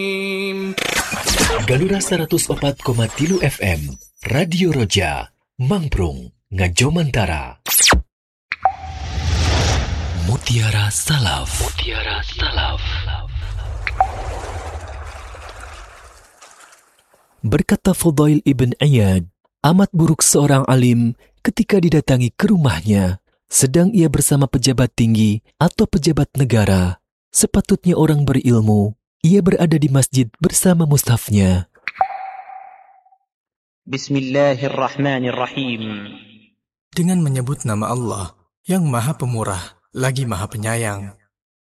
Galura 104,3 FM Radio Roja Mangprung Ngajomantara. Mutiara Salaf. Berkata Fudail ibn Iyad, amat buruk seorang alim ketika didatangi ke rumahnya sedang ia bersama pejabat tinggi atau pejabat negara. Sepatutnya orang berilmu ia berada di masjid bersama mushafnya. Bismillahirrahmanirrahim. Dengan menyebut nama Allah yang Maha Pemurah lagi Maha Penyayang.